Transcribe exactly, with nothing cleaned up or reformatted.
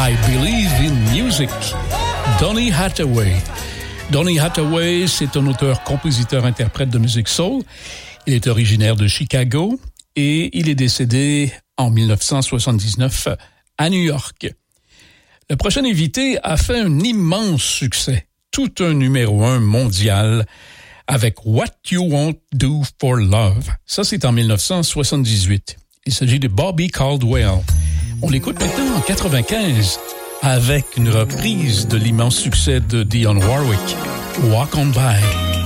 I Believe in Music, Donny Hathaway. Donny Hathaway, c'est un auteur, compositeur, interprète de musique soul. Il est originaire de Chicago et il est décédé en dix-neuf cent soixante-dix-neuf à New York. Le prochain invité a fait un immense succès, tout un numéro un mondial avec What You Won't Do for Love. Ça, c'est en dix-neuf cent soixante-dix-huit. Il s'agit de Bobby Caldwell. On l'écoute maintenant en quatre-vingt-quinze avec une reprise de l'immense succès de Dionne Warwick, Walk On By.